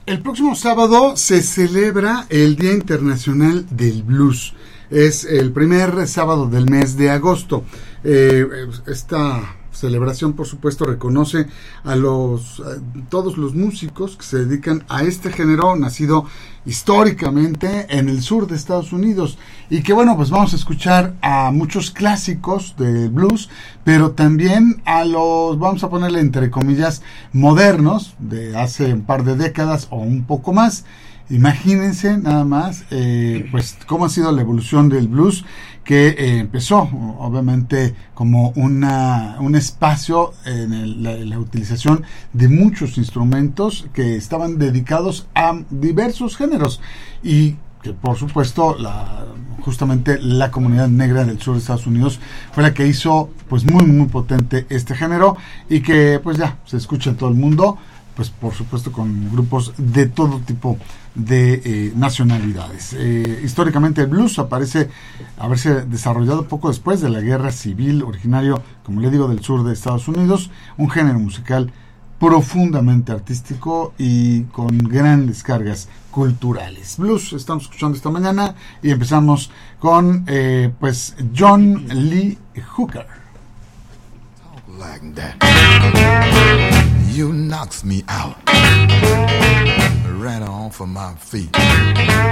El próximo sábado se celebra el Día Internacional del Blues. Es el primer sábado del mes de agosto. Esta celebración, por supuesto, reconoce a todos los músicos que se dedican a este género, nacido históricamente en el sur de Estados Unidos, y que bueno, pues vamos a escuchar a muchos clásicos de blues, pero también vamos a ponerle entre comillas, modernos, de hace un par de décadas o un poco más. Imagínense nada más pues cómo ha sido la evolución del blues, que empezó obviamente como un espacio en la utilización de muchos instrumentos que estaban dedicados a diversos géneros, y que por supuesto justamente la comunidad negra del sur de Estados Unidos fue la que hizo pues muy muy potente este género, y que pues ya se escucha en todo el mundo, pues por supuesto con grupos de todo tipo de nacionalidades. Históricamente el blues parece haberse desarrollado poco después de la guerra civil, originario, como le digo, del sur de Estados Unidos, un género musical profundamente artístico y con grandes cargas culturales. Blues estamos escuchando esta mañana, y empezamos con pues John Lee Hooker. Like that. You knocks me out. Ran off of my feet.